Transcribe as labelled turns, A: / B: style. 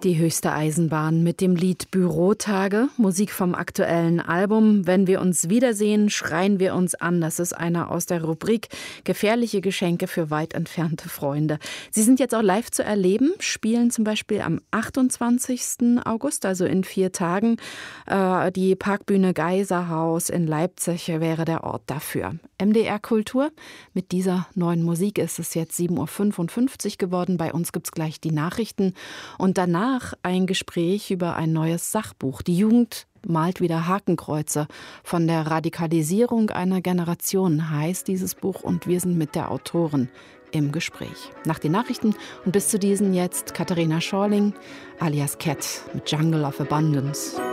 A: Die höchste Eisenbahn mit dem Lied Bürotage, Musik vom aktuellen Album. Wenn wir uns wiedersehen, schreien wir uns an. Das ist einer aus der Rubrik Gefährliche Geschenke für weit entfernte Freunde. Sie sind jetzt auch live zu erleben, spielen zum Beispiel am 28. August, also in 4 Tagen. Die Parkbühne Geiserhaus in Leipzig wäre der Ort dafür. MDR Kultur. Mit dieser neuen Musik ist es jetzt 7.55 Uhr geworden. Bei uns gibt es gleich die Nachrichten und danach ein Gespräch über ein neues Sachbuch. Die Jugend malt wieder Hakenkreuze. Von der Radikalisierung einer Generation heißt dieses Buch und wir sind mit der Autorin im Gespräch. Nach den Nachrichten und bis zu diesen jetzt Katharina Schorling alias Cat mit Jungle of Abundance.